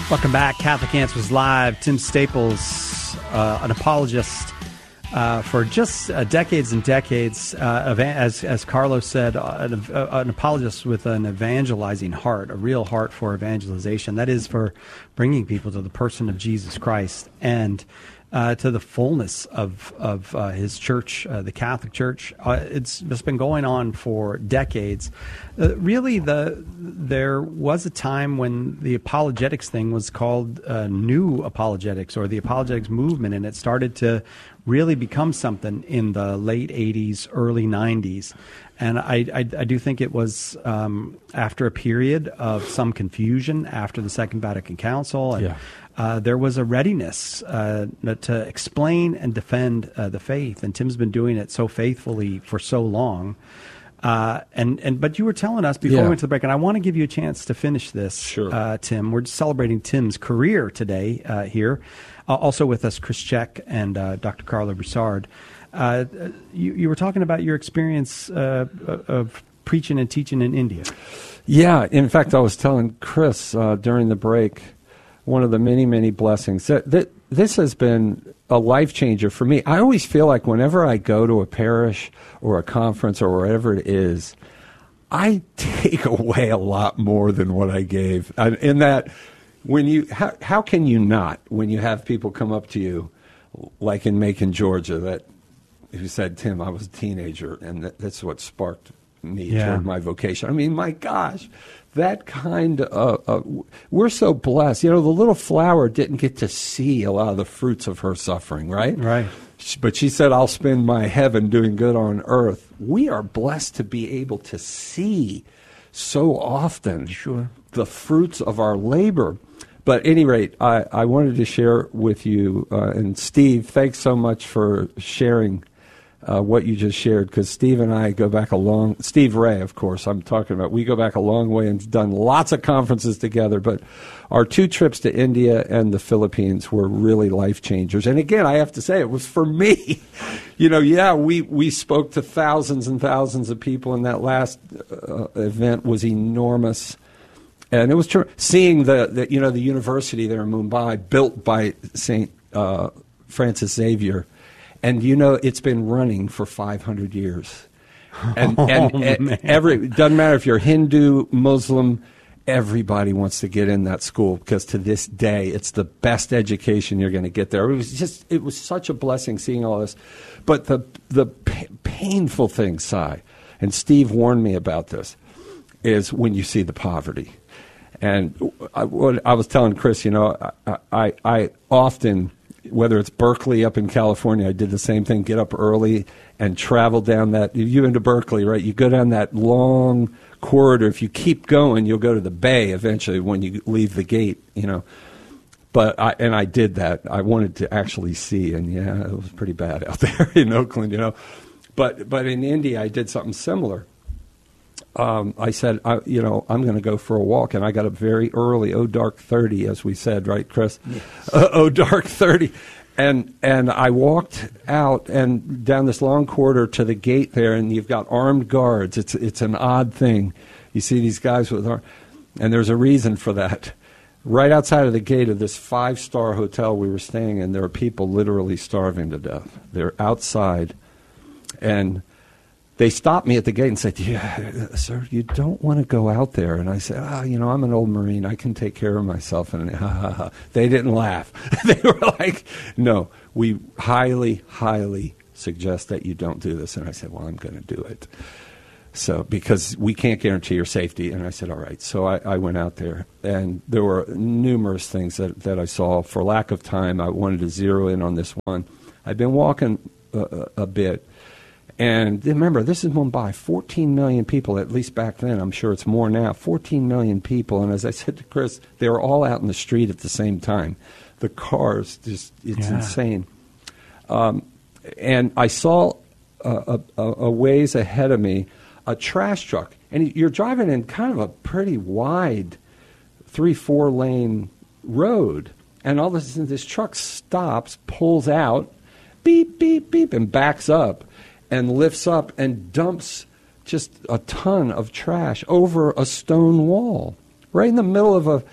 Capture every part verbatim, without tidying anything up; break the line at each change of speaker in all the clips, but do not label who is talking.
Welcome back. Catholic Answers Live. Tim Staples, uh, an apologist uh, for just uh, decades and decades, uh, of, as as Carlos said, uh, an, uh, an apologist with an evangelizing heart, a real heart for evangelization. That is for bringing people to the person of Jesus Christ and uh, to the fullness of of uh, his church, uh, the Catholic Church. Uh, it's it's been going on for decades. Uh, really, the there was a time when the apologetics thing was called uh, New Apologetics, or the apologetics movement, and it started to really become something in the late eighties, early nineties. And I, I, I do think it was um, after a period of some confusion after the Second Vatican Council. And,
yeah.
Uh, there was a readiness uh, to explain and defend uh, the faith, and Tim's been doing it so faithfully for so long. Uh, and, and but you were telling us before
yeah.
we went to the break, and I want to give you a chance to finish this,
sure.
uh, Tim. We're celebrating Tim's career today uh, here. Uh, also with us, Chris Check and uh, Doctor Carlo Broussard. Uh, you, you were talking about your experience uh, of preaching and teaching in India.
Yeah, in fact, I was telling Chris uh, during the break, one of the many, many blessings. That, that this has been a life changer for me. I always feel like whenever I go to a parish or a conference or wherever it is, I take away a lot more than what I gave. And in that, when you how, how can you not when you have people come up to you, like in Macon, Georgia, that who said, "Tim, I was a teenager, and that, that's what sparked me
yeah.
toward my vocation." I mean, my gosh. That kind of, uh, we're so blessed. You know, the little flower didn't get to see a lot of the fruits of her suffering, right?
Right.
But she said, "I'll spend my heaven doing good on earth." We are blessed to be able to see so often
sure.
the fruits of our labor. But at any rate, I, I wanted to share with you, uh, and Steve, thanks so much for sharing Uh, what you just shared, because Steve and I go back a long, Steve Ray, of course, I'm talking about, we go back a long way and done lots of conferences together, but our two trips to India and the Philippines were really life changers. And again, I have to say, it was for me. You know, yeah, we, we spoke to thousands and thousands of people, and that last uh, event was enormous. And it was true. Seeing the, the, you know, the university there in Mumbai, built by Saint uh, Francis Xavier. And, you know, it's been running for five hundred years. And,
oh,
and, and every, it doesn't matter if you're Hindu, Muslim, everybody wants to get in that school, because to this day, it's the best education you're going to get there. It was just, it was such a blessing seeing all this. But the, the p- painful thing, Si, and Steve warned me about this, is when you see the poverty. And I, what I was telling Chris, you know, I, I, I often, whether it's Berkeley up in California, I did the same thing, get up early and travel down that, you into Berkeley, right? You go down that long corridor. If you keep going, you'll go to the bay eventually when you leave the gate, you know. But I, and I did that. I wanted to actually see, and yeah, it was pretty bad out there in Oakland, you know. But, but in India, I did something similar. Um, I said, I, you know, I'm going to go for a walk, and I got up very early, oh dark thirty, as we said, right, Chris? Yes. Uh, oh dark thirty, and and I walked out and down this long corridor to the gate there, and you've got armed guards. It's it's an odd thing. You see these guys with arms, and there's a reason for that. Right outside of the gate of this five-star hotel we were staying in, there are people literally starving to death. They're outside, and they stopped me at the gate and said, "Yeah, sir, you don't want to go out there." And I said, "Ah, oh, you know, I'm an old Marine. I can take care of myself." And ha, ha, ha. They didn't laugh. They were like, "No, we highly, highly suggest that you don't do this." And I said, "Well, I'm going to do it." So, because we can't guarantee your safety. And I said, all right. So I, I went out there, and there were numerous things that, that I saw. For lack of time, I wanted to zero in on this one. I've been walking a, a bit. And remember, this is Mumbai, fourteen million people, at least back then. I'm sure it's more now, fourteen million people. And as I said to Chris, they were all out in the street at the same time. The cars, just it's
yeah.
insane. Um, and I saw a, a, a ways ahead of me a trash truck. And you're driving in kind of a pretty wide three, four lane road. And all of a sudden, this truck stops, pulls out, beep, beep, beep, and backs up. And lifts up and dumps just a ton of trash over a stone wall, right in the middle of a,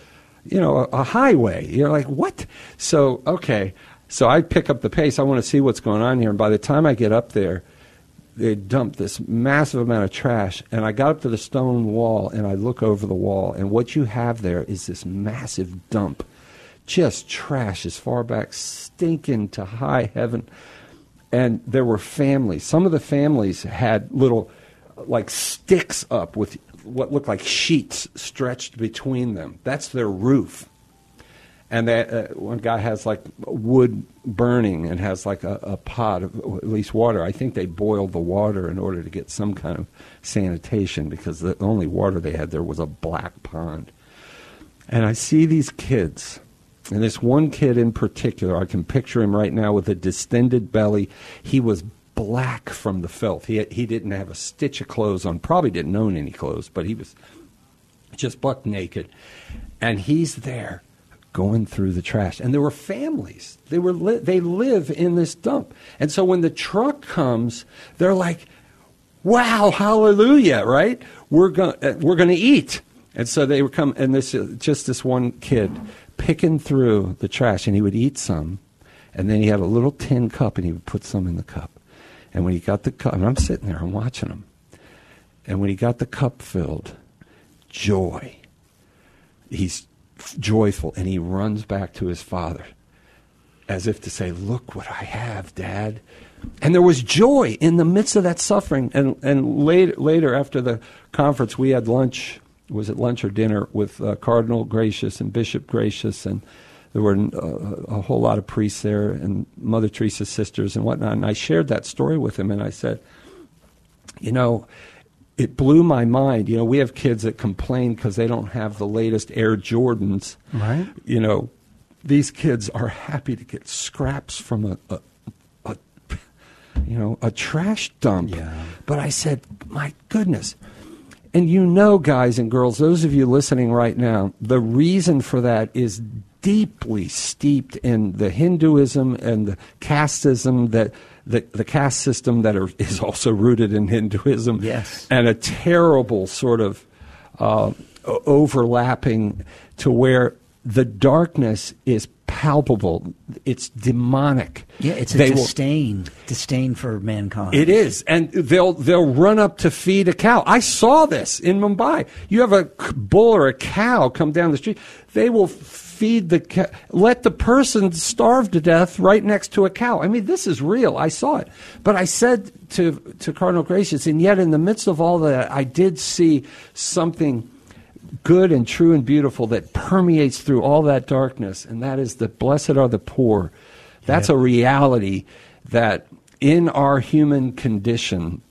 you know, a, a highway. You're like, what? So, okay. So I pick up the pace. I want to see what's going on here. And by the time I get up there, they dumped this massive amount of trash. And I got up to the stone wall, and I look over the wall. And what you have there is this massive dump. Just trash as far back, stinking to high heaven. And there were families. Some of the families had little, like, sticks up with what looked like sheets stretched between them. That's their roof. And that, uh, one guy has, like, wood burning and has, like, a, a pot of at least water. I think they boiled the water in order to get some kind of sanitation, because the only water they had there was a black pond. And I see these kids. And this one kid in particular, I can picture him right now with a distended belly. He was black from the filth. He he didn't have a stitch of clothes on. Probably didn't own any clothes, but he was just buck naked. And he's there going through the trash. And there were families. They were li- they live in this dump. And so when the truck comes, they're like, wow, hallelujah, right? We're going uh, we're going to eat. And so they would come, and this uh, just this one kid picking through the trash, and he would eat some, and then he had a little tin cup, and he would put some in the cup. And when he got the cup, and I'm sitting there, I'm watching him, and when he got the cup filled, joy. He's f- joyful, and he runs back to his father as if to say, look what I have, Dad. And there was joy in the midst of that suffering. And, and later, later, after the conference, we had lunch. Was it lunch or dinner with uh, Cardinal Gracious and Bishop Gracious, and there were uh, a whole lot of priests there and Mother Teresa's sisters and whatnot. And I shared that story with him, and I said, you know, it blew my mind. You know, we have kids that complain because they don't have the latest Air Jordans.
Right.
You know, these kids are happy to get scraps from a, a, a you know, a trash dump.
Yeah.
But I said, my goodness. And you know, guys and girls, those of you listening right now, the reason for that is deeply steeped in the Hinduism and the casteism, that the, the caste system that are, is also rooted in Hinduism.
Yes.
And a terrible sort of uh, overlapping to where the darkness is palpable. It's demonic.
Yeah, it's a
they
disdain, will, disdain for mankind.
It is, and they'll they'll run up to feed a cow. I saw this in Mumbai. You have a bull or a cow come down the street. They will feed the cow, let the person starve to death right next to a cow. I mean, this is real. I saw it. But I said to to Cardinal Gracious, and yet in the midst of all that, I did see something good and true and beautiful that permeates through all that darkness, and that is that blessed are the poor. That's yeah. a reality that in our human condition,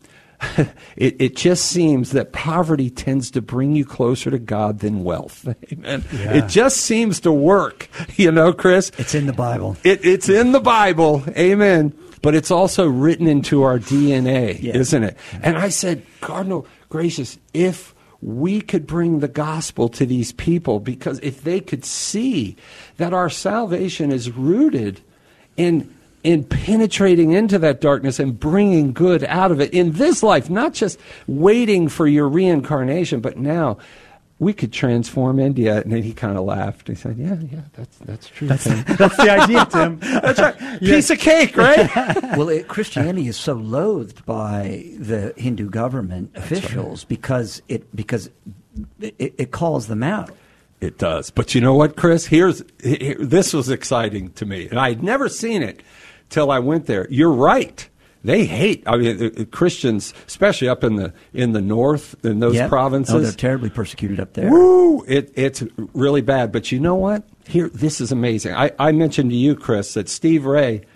it, it just seems that poverty tends to bring you closer to God than wealth. Amen. Yeah. It just seems to work, you know, Chris.
It's in the Bible.
It, it's in the Bible. Amen. But it's also written into our D N A, yeah. isn't it? And I said, Cardinal Gracious, if we could bring the gospel to these people, because if they could see that our salvation is rooted in in penetrating into that darkness and bringing good out of it in this life, not just waiting for your reincarnation, but now we could transform India. And then he kind of laughed. He said, yeah, yeah, that's that's true.
That's, that's the idea, Tim.
That's right. Piece of cake, right?
Well, it, Christianity is so loathed by the Hindu government officials right. because it because it, it calls them out.
It does. But you know what, Chris? Here's here, this was exciting to me. And I had never seen it till I went there. You're right. They hate, I mean, uh, Christians, especially up in the in the north, in those
yep.
provinces.
Oh, they're terribly persecuted up there.
Woo! It, it's really bad. But you know what? Here, this is amazing. I, I mentioned to you, Chris, that Steve Ray